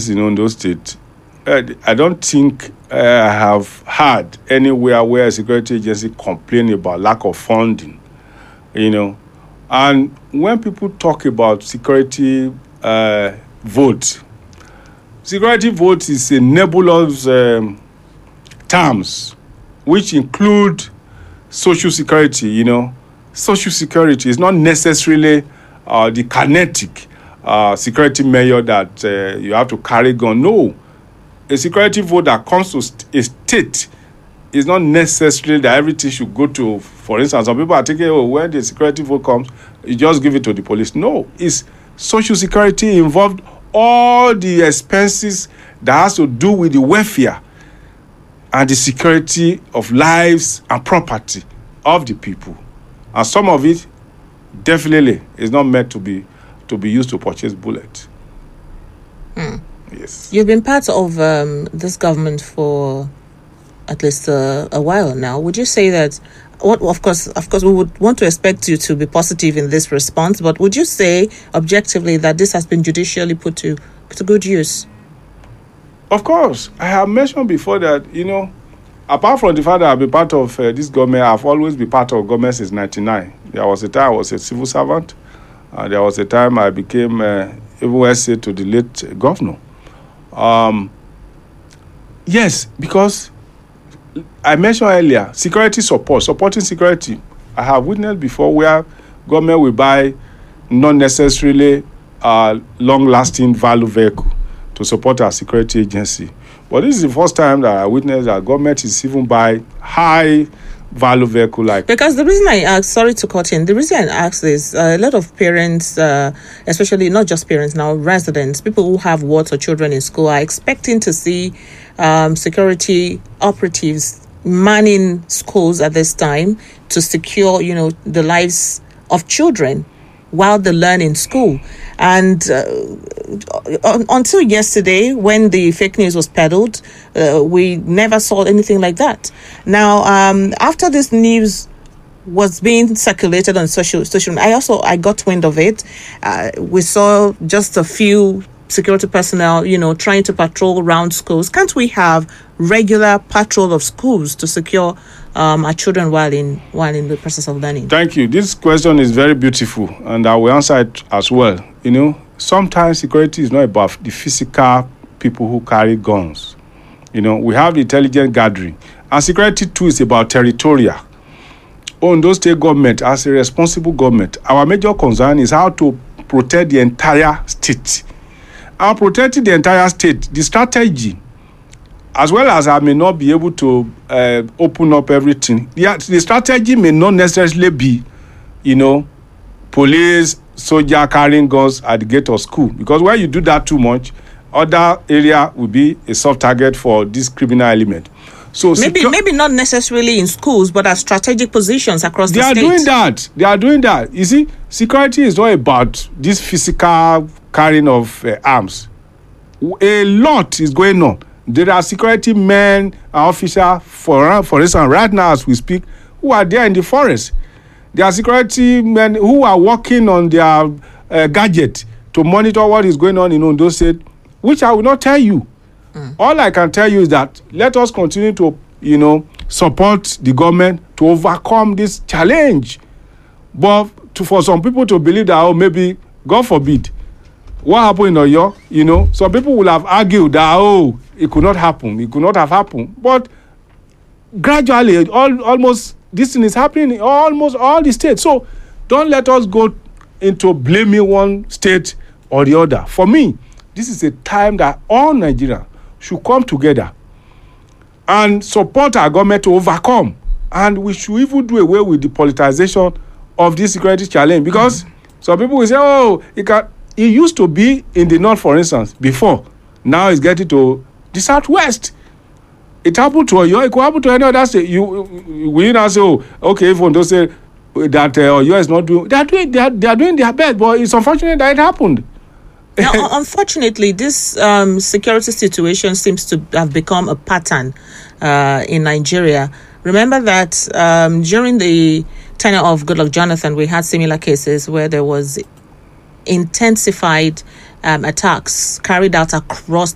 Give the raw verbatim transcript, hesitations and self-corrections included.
in Ondo State, uh, I don't think uh, I have heard anywhere where a security agency complain about lack of funding, you know. And when people talk about security uh, vote, security vote is a nebulous um, terms which include social security, you know. Social security is not necessarily uh, the kinetic uh, security measure that uh, you have to carry gun. No, a security vote that comes to st- a state is not necessarily that everything should go to, for instance, some people are thinking, oh, when the security vote comes, you just give it to the police. No, it's social security involved all the expenses that has to do with the welfare and the security of lives and property of the people. And some of it definitely is not meant to be to be used to purchase bullets. Hmm. Yes. You've been part of um, this government for at least uh, a while now. Would you say that, what, of course, of course, we would want to expect you to be positive in this response, but would you say objectively that this has been judicially put to, to good use? Of course. I have mentioned before that, you know, apart from the fact that I've been part of uh, this government, I've always been part of government since ninety-nine. There was a time I was a civil servant. Uh, there was a time I became uh, even S A to the late governor. Um, yes, because I mentioned earlier, security support, supporting security. I have witnessed before where government will buy not necessarily uh, long-lasting value vehicle to support our security agency. But this is the first time that I witnessed that government is even buy high value vehicle like. Because the reason I ask, sorry to cut in, the reason I ask is uh, a lot of parents, uh, especially not just parents now, residents, people who have wards or children in school are expecting to see um, security operatives manning schools at this time to secure, you know, the lives of children while they learn in school. And uh, until yesterday, when the fake news was peddled, uh, we never saw anything like that. Now, um, after this news was being circulated on social social, I also I got wind of it. Uh, we saw just a few security personnel, you know, trying to patrol around schools. Can't we have regular patrol of schools to secure um, our children while in while in the process of learning? Thank you. This question is very beautiful, and I will answer it as well. You know, sometimes security is not about the physical people who carry guns. You know, we have the intelligence gathering, and security too is about territorial. Ondo State government, as a responsible government, our major concern is how to protect the entire state. And protecting the entire state, the strategy, as well as I may not be able to uh, open up everything, the, the strategy may not necessarily be, you know, police, soldier carrying guns at the gate of school. Because when you do that too much, other area will be a soft target for this criminal element. So maybe secu- maybe not necessarily in schools, but at strategic positions across the state. They are doing that. They are doing that. You see, security is not about this physical carrying of uh, arms. A lot is going on. There are security men and officers, for, for instance, right now as we speak, who are there in the forest. There are security men who are working on their uh, gadget to monitor what is going on in Ondo State, which I will not tell you. Mm. All I can tell you is that let us continue to, you know, support the government to overcome this challenge. But to, for some people to believe that, oh, maybe, God forbid, what happened in Oyo, you know, some people will have argued that, oh, it could not happen, it could not have happened. But gradually, all, almost, this thing is happening in almost all the states. So don't let us go into blaming one state or the other. For me, this is a time that all Nigerians should come together and support our government to overcome. And we should even do away with the politicization of this security challenge. Because mm-hmm. some people will say, oh, it, can, it used to be in the north, for instance, before. Now it's getting to the southwest. It happened to Oyo. It could happen to any other state. You, we now say, oh, okay, if one does say that uh, Oyo is not doing, they are doing, they are, they are doing their best, but it's unfortunate that it happened. Now, unfortunately, this um, security situation seems to have become a pattern uh, in Nigeria. Remember that um, during the tenure of Goodluck Jonathan, we had similar cases where there was intensified um, attacks carried out across